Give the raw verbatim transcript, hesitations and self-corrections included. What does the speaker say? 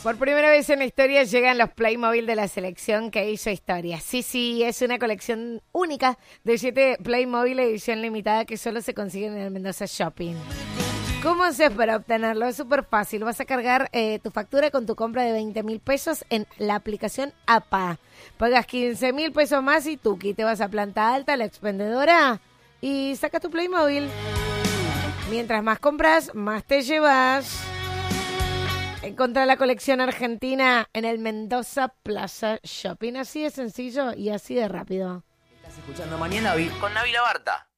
Por primera vez en la historia llegan los Playmobil de la selección que hizo historia. Sí, sí, es una colección única de siete Playmobil edición limitada que solo se consiguen en el Mendoza Shopping. ¿Cómo haces para obtenerlo? Es súper fácil. Vas a cargar eh, tu factura con tu compra de veinte mil pesos en la aplicación A P A. Pagas quince mil pesos más y tuki. Te vas a Planta Alta, la expendedora, y sacas tu Playmobil. Mientras más compras, más te llevas. Encontrá la colección argentina en el Mendoza Plaza Shopping. Así de sencillo y así de rápido. Estás escuchando Mañana con Navi Labarta.